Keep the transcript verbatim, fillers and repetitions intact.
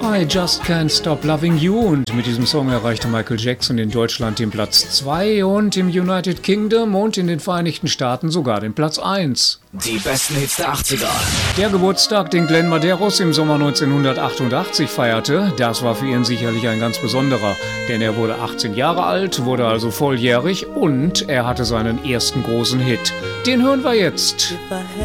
I Just Can't Stop Loving You, und mit diesem Song erreichte Michael Jackson in Deutschland den Platz zwei und im United Kingdom und in den Vereinigten Staaten sogar den Platz eins. Die besten Hits der achtziger. Der Geburtstag, den Glenn Medeiros im Sommer neunzehnhundertachtundachtzig feierte, das war für ihn sicherlich ein ganz besonderer, denn er wurde achtzehn Jahre alt, wurde also volljährig und er hatte seinen ersten großen Hit. Den hören wir jetzt.